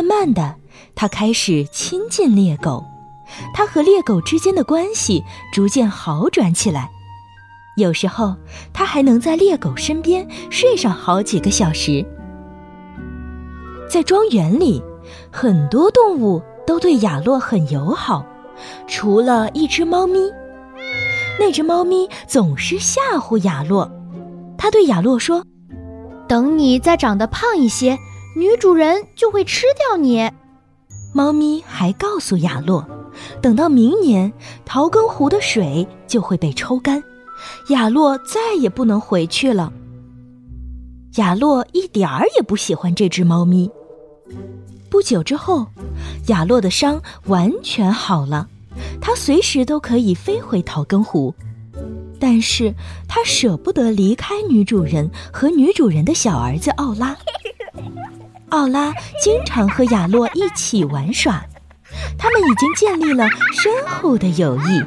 慢慢的，他开始亲近猎狗，他和猎狗之间的关系逐渐好转起来。有时候，他还能在猎狗身边睡上好几个小时。在庄园里，很多动物都对亚洛很友好，除了一只猫咪。那只猫咪总是吓唬亚洛，它对亚洛说：“ 等你再长得胖一些，女主人就会吃掉你。” 猫咪还告诉亚洛，等到明年，桃根湖的水就会被抽干，亚洛再也不能回去了。亚洛一点儿也不喜欢这只猫咪。不久之后，亚洛的伤完全好了，他随时都可以飞回桃根湖。但是他舍不得离开女主人和女主人的小儿子奥拉。奥拉经常和亚洛一起玩耍，他们已经建立了深厚的友谊。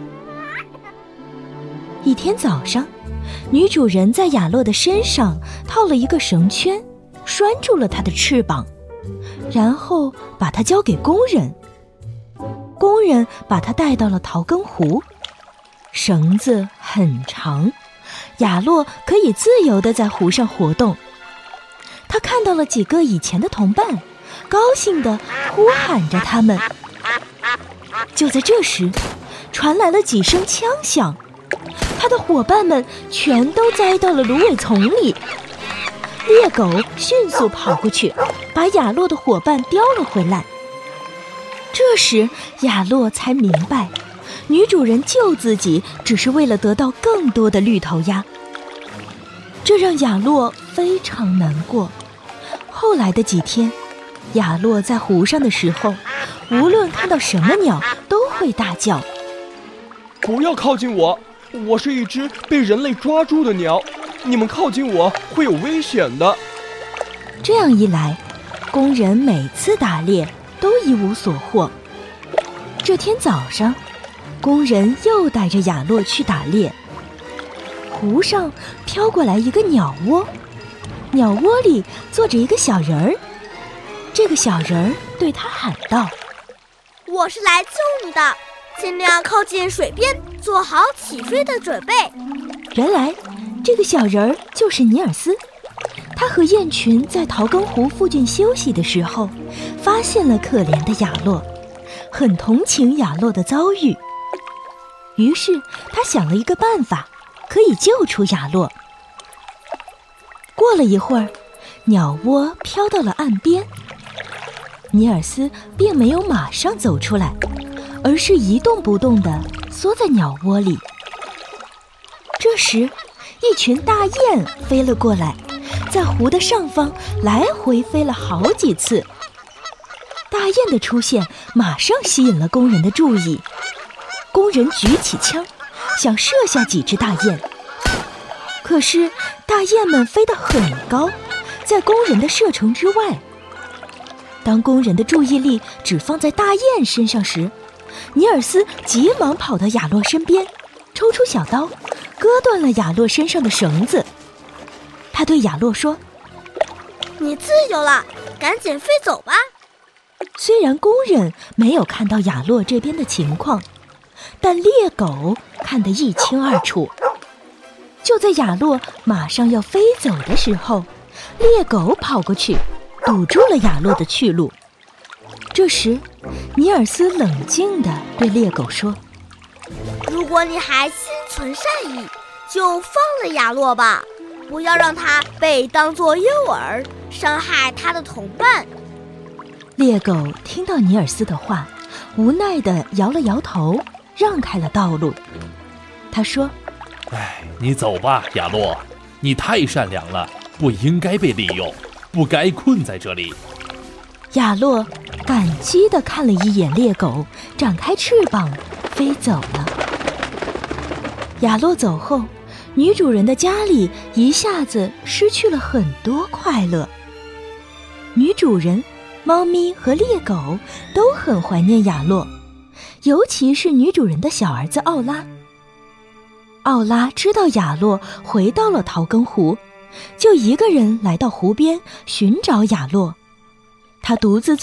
一天早上，女主人在亚洛的身上套了一个绳圈，拴住了他的翅膀，然后把它交给工人。工人把它带到了桃根湖，绳子很长，亚洛可以自由地在湖上活动。他看到了几个以前的同伴，高兴地呼喊着他们。就在这时，传来了几声枪响，他的伙伴们全都栽到了芦苇丛里。猎狗迅速跑过去，把亚洛的伙伴叼了回来。这时亚洛才明白，女主人救自己只是为了得到更多的绿头鸭，这让亚洛非常难过。后来的几天，亚洛在湖上的时候，无论看到什么鸟都会大叫：“ 不要靠近我，我是一只被人类抓住的鸟，你们靠近我会有危险的。” 这样一来，工人每次打猎都一无所获。这天早上，工人又带着亚洛去打猎。湖上飘过来一个鸟窝，鸟窝里坐着一个小人儿。这个小人儿对他喊道：“ 我是来救你的，尽量靠近水边，做好起飞的准备。” 原来这个小人儿就是尼尔斯，他和雁群在桃根湖附近休息的时候，发现了可怜的亚洛，很同情亚洛的遭遇。于是他想了一个办法，可以救出亚洛。过了一会儿，鸟窝飘到了岸边。尼尔斯并没有马上走出来，而是一动不动地缩在鸟窝里。这时，一群大雁飞了过来，在湖的上方来回飞了好几次。大雁的出现马上吸引了工人的注意，工人举起枪，想射下几只大雁。可是大雁们飞得很高，在工人的射程之外。当工人的注意力只放在大雁身上时，尼尔斯急忙跑到亚洛身边，抽出小刀，割断了亚洛身上的绳子。他对亚洛说：“ 你自由了，赶紧飞走吧。” 虽然工人没有看到亚洛这边的情况，但猎狗看得一清二楚。就在亚洛马上要飞走的时候，猎狗跑过去堵住了亚洛的去路。这时尼尔斯冷静地对猎狗说：“ 如果你还心存善意，就放了亚洛吧，不要让他被当作诱饵，伤害他的同伴。” 猎狗听到尼尔斯的话，无奈地摇了摇头，让开了道路。他说：“ 你走吧，亚洛，你太善良了，不应该被利用，不该困在这里。” 亚洛感激地看了一眼猎狗，展开翅膀飞走了。亚洛走后，女主人的家里一下子失去了很多快乐。女主人、猫咪和猎狗都很怀念亚洛，尤其是女主人的小儿子奥拉。奥拉知道亚洛回到了桃根湖，就一个人来到湖边寻找亚洛。他独自